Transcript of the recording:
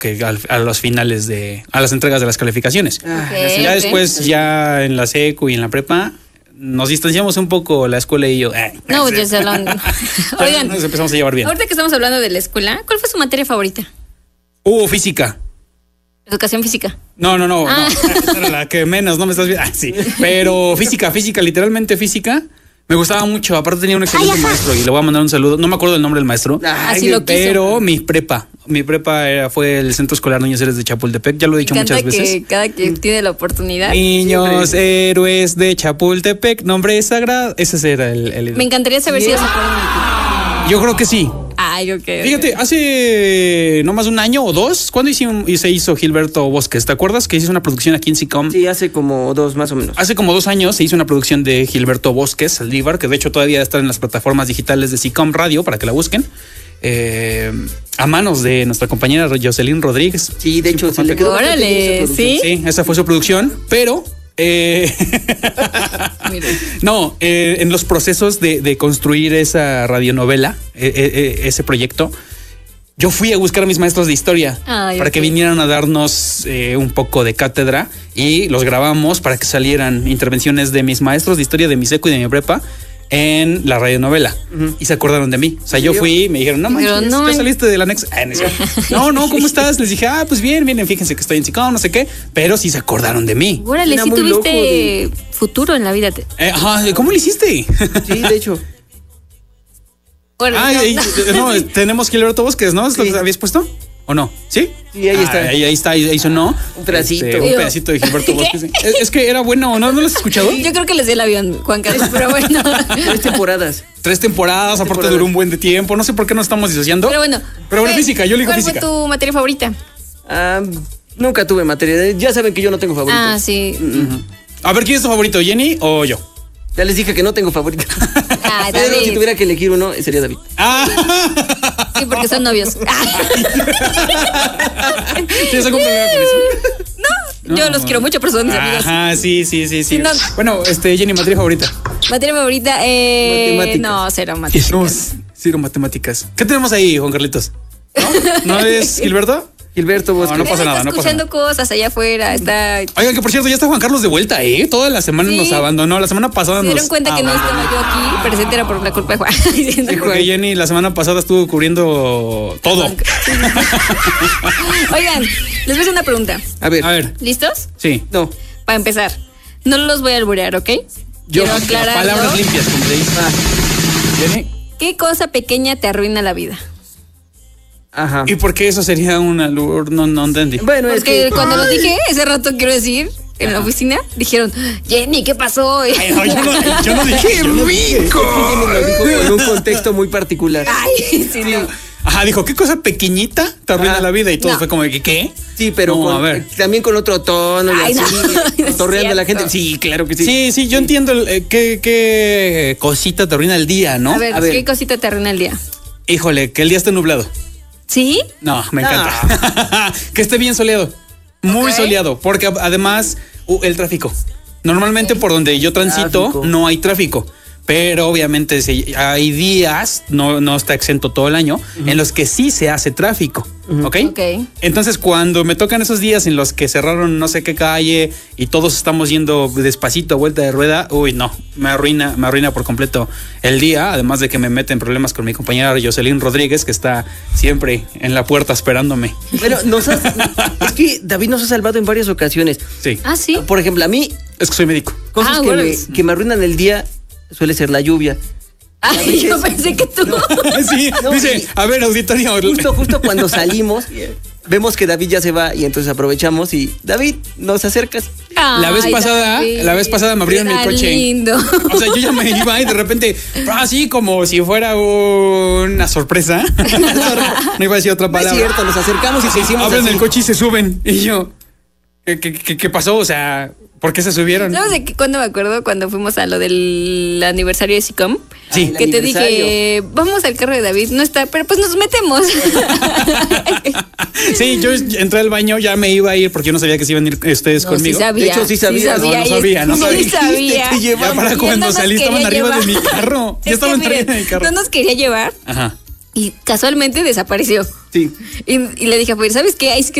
a los finales a las entregas de las calificaciones. Ya después, ya en la secu y en la prepa, nos distanciamos un poco la escuela y yo. No, pues ya Oigan, nos empezamos a llevar bien. Ahorita que estamos hablando de la escuela, ¿cuál fue su materia favorita? Física. Educación física. No. Esa era la que menos, no me estás viendo. Sí. Pero física, literalmente física. Me gustaba mucho. Aparte tenía un excelente maestro y le voy a mandar un saludo. No me acuerdo del nombre del maestro. Así lo quiso. Pero mi prepa fue el Centro Escolar Niños Héroes de Chapultepec. Ya lo he dicho muchas veces. Que cada que tiene la oportunidad. Niños Héroes de Chapultepec, nombre sagrado. Ese era el. Me encantaría saber si ya se acuerdan de ti. Yo creo que sí. Ay, ok. Fíjate, hace no más un año o dos, ¿cuándo se hizo Gilberto Bosques? ¿Te acuerdas que hizo una producción aquí en SICOM? Sí, hace como 2 más o menos. Hace como 2 años se hizo una producción de Gilberto Bosques, Saldívar, que de hecho todavía está en las plataformas digitales de SICOM Radio para que la busquen. A manos de nuestra compañera Jocelyn Rodríguez. Sí, de hecho, se le quedó. Órale, ¿sí? Sí, esa fue su producción, pero no, en los procesos de construir esa radionovela, ese proyecto, yo fui a buscar a mis maestros de historia para que vinieran a darnos un poco de cátedra y los grabamos para que salieran intervenciones de mis maestros de historia de mi secu y de mi prepa en la radionovela. Y se acordaron de mí. O sea, yo fui y me dijeron, ¿ya saliste del anexo? No, ¿cómo estás? Les dije, pues bien, fíjense que estoy en SICOM, no sé qué, pero sí se acordaron de mí. Órale, sí tuviste futuro en la vida. ¿Cómo lo hiciste? Sí, de hecho. Bueno, tenemos Gilberto Bosques, ¿no? ¿Es lo que habías puesto? ¿O no? ¿Sí? Sí, ahí está. Ahí está, ahí sonó. Un pedacito. Un pedacito de Gilberto Bosques. Es que era bueno, ¿no? ¿No lo has escuchado? Yo creo que les di el avión, Juan Carlos, pero bueno. 3 temporadas. 3 temporadas, aparte duró un buen de tiempo. No sé por qué nos estamos disociando. Pero bueno, física, yo elijo física. ¿Cuál fue tu materia favorita? Nunca tuve materia. Ya saben que yo no tengo favorito. Sí. A ver, ¿quién es tu favorito, Jenny o yo? Ya les dije que no tengo favorito. Pero si tuviera que elegir uno, sería David. Sí, porque son novios. ¿Tienes algún problema con eso? No, yo los quiero mucho, pero son mis amigos. Sí. No. Bueno, Jenny, materia favorita. Materia favorita, matemáticas. No, cero matemáticas. Cero matemáticas. ¿Qué tenemos ahí, Juan Carlitos? ¿No es Gilberto? Gilberto Bosques. No pasa nada, está no pasa escuchando nada. cosas allá afuera, está... Oigan, que por cierto, ya está Juan Carlos de vuelta, Toda la semana nos abandonó. La semana pasada se dieron cuenta que no estaba yo aquí, presente era por la culpa de Juan. Sí, porque Jenny la semana pasada estuvo cubriendo todo. Oigan, les voy a hacer una pregunta. A ver. ¿Listos? Sí. No. Para empezar, no los voy a alburear, ¿ok? Yo, quiero aclarar. Palabras limpias, como te dice. Jenny. ¿Qué cosa pequeña te arruina la vida? Ajá. ¿Y por qué eso sería una lure? No entendí. Bueno, porque es que cuando lo dije ese rato, quiero decir, en la oficina, dijeron, Jenny, ¿qué pasó? Ay, no, yo no dije. ¡Qué rico! Jenny lo dijo en un contexto muy particular. Ay, sí, no. Ajá, dijo, ¿qué cosa pequeñita te arruina la vida? Y todo fue como de ¿qué? Sí, pero a ver. También con otro tono y así, torreando a la gente. Sí, claro que sí. Sí, yo entiendo qué cosita te arruina el día, ¿no? A ver, ¿qué cosita te arruina el día? Híjole, que el día esté nublado. ¿Sí? No, me encanta. Que esté bien soleado. Muy soleado. Porque además, el tráfico. Normalmente por donde yo transito no hay tráfico. Pero obviamente hay días, no está exento todo el año, en los que sí se hace tráfico. ¿Ok? Entonces, cuando me tocan esos días en los que cerraron no sé qué calle y todos estamos yendo despacito a vuelta de rueda, me arruina por completo el día. Además de que me mete en problemas con mi compañera Jocelyn Rodríguez, que está siempre en la puerta esperándome. Pero es que David nos ha salvado en varias ocasiones. Sí. Sí. Por ejemplo, a mí... Es que soy médico. Cosas que me arruinan el día suele ser la lluvia. Ay, yo pensé que tú. Sí, dice, a ver, auditorio. Justo cuando salimos, vemos que David ya se va y entonces aprovechamos y David, nos acercas. La vez pasada me abrieron el coche. Lindo. O sea, yo ya me iba y de repente, así como si fuera una sorpresa. No iba a decir otra palabra. Es cierto, nos acercamos y se hicimos abren así. el coche y se suben. Y yo, ¿qué pasó? O sea, ¿por qué se subieron? ¿Sabes de cuándo me acuerdo? Cuando fuimos a lo del aniversario de SICOM. Sí. Que te dije, vamos al carro de David. No está, pero pues nos metemos. Sí, yo entré al baño, ya me iba a ir porque yo no sabía que se iban a ir ustedes conmigo. Sí sabía, de hecho, sí sabía. No sabía. Sí sabía. Ya para cuando salí estaban arriba de mi carro. Ya estaban arriba de mi carro. No nos quería llevar. Ajá. Y casualmente desapareció. Sí. Y le dije a Javier, ¿sabes qué? Ahí sí que